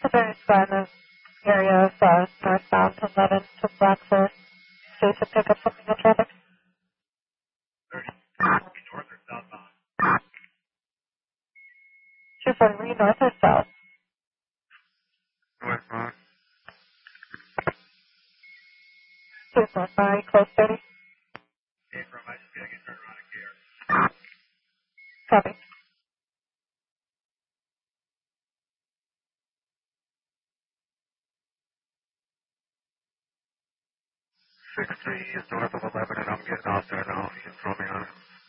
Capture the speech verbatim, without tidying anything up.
The very silent area of uh, northbound eleven to Blackford. Due to pick up something in traffic. North or southbound? two forty, north or south? Northbound. two northbound, close thirty. Okay, from I just gotta get turned around here. Copy. six three is north of eleven, and I'm getting off there now. You can throw me on it.